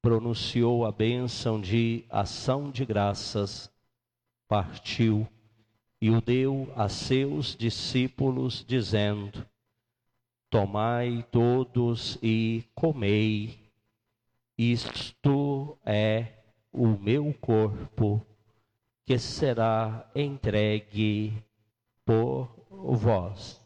pronunciou a bênção de ação de graças, partiu e o deu a seus discípulos, dizendo: tomai todos e comei, isto é o meu corpo, que será entregue por vós.